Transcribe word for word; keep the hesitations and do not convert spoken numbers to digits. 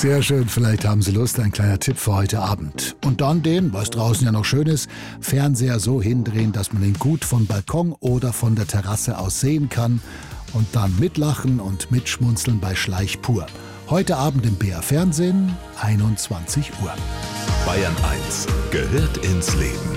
Sehr schön, vielleicht haben Sie Lust, ein kleiner Tipp für heute Abend. Und dann den, was draußen ja noch schön ist, Fernseher so hindrehen, dass man ihn gut vom Balkon oder von der Terrasse aus sehen kann und dann mitlachen und mitschmunzeln bei Schleich pur. Heute Abend im B R Fernsehen, einundzwanzig Uhr. Bayern eins gehört ins Leben.